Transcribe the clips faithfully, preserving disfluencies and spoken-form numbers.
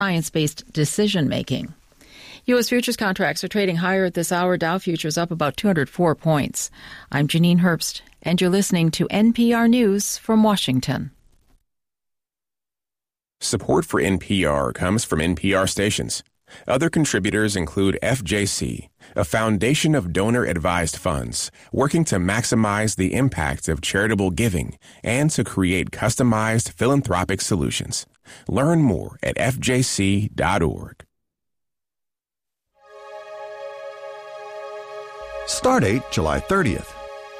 science-based decision-making. U S futures contracts are trading higher at this hour. Dow futures up about two hundred four points. I'm Janine Herbst, and you're listening to N P R News from Washington. Support for N P R comes from N P R stations. Other contributors include F J C, a foundation of donor-advised funds working to maximize the impact of charitable giving and to create customized philanthropic solutions. Learn more at f j c dot org. Stardate July thirtieth.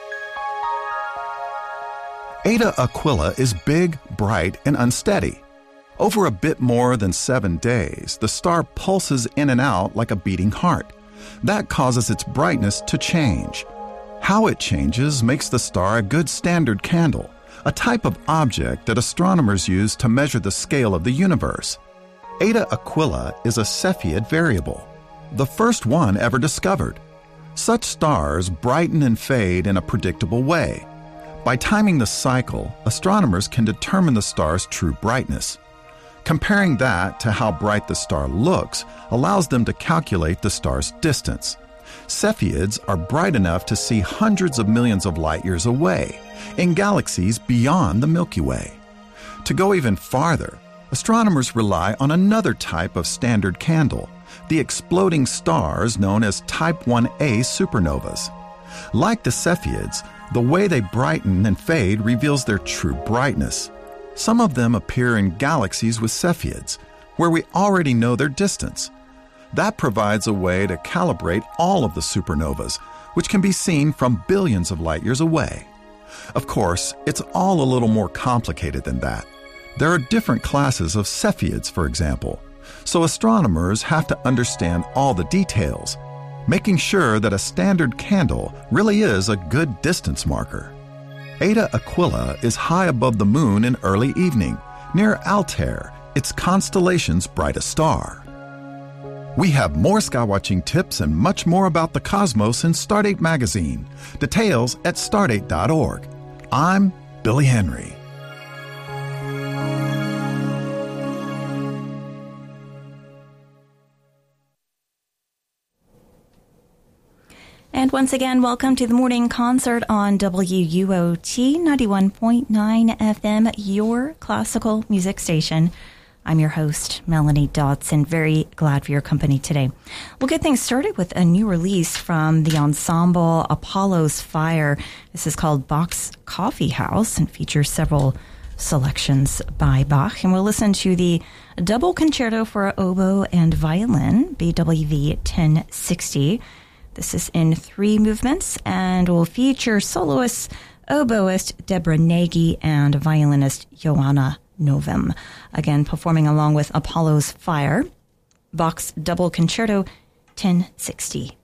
Eta Aquila is big, bright, and unsteady. Over a bit more than seven days, the star pulses in and out like a beating heart. That causes its brightness to change. How it changes makes the star a good standard candle, a type of object that astronomers use to measure the scale of the universe. Eta Aquila is a Cepheid variable, the first one ever discovered. Such stars brighten and fade in a predictable way. By timing the cycle, astronomers can determine the star's true brightness. Comparing that to how bright the star looks allows them to calculate the star's distance. Cepheids are bright enough to see hundreds of millions of light years away, in galaxies beyond the Milky Way. To go even farther, astronomers rely on another type of standard candle, the exploding stars known as Type one A supernovas. Like the Cepheids, the way they brighten and fade reveals their true brightness. Some of them appear in galaxies with Cepheids, where we already know their distance. That provides a way to calibrate all of the supernovas, which can be seen from billions of light years away. Of course, it's all a little more complicated than that. There are different classes of Cepheids, for example, so astronomers have to understand all the details, making sure that a standard candle really is a good distance marker. Eta Aquila is high above the moon in early evening, near Altair, its constellation's brightest star. We have more skywatching tips and much more about the cosmos in Stardate magazine. Details at stardate dot org. I'm Billy Henry. And once again, welcome to the morning concert on W U O T ninety-one point nine F M, your classical music station. I'm your host, Melanie Dodson. Very glad for your company today. We'll get things started with a new release from the ensemble Apollo's Fire. This is called Bach's Coffee House and features several selections by Bach. And we'll listen to the Double Concerto for Oboe and Violin, B W V ten sixty. This is in three movements and will feature soloist, oboist Deborah Nagy and violinist Joanna Novum. Again, performing along with Apollo's Fire, Bach's Double Concerto ten sixty.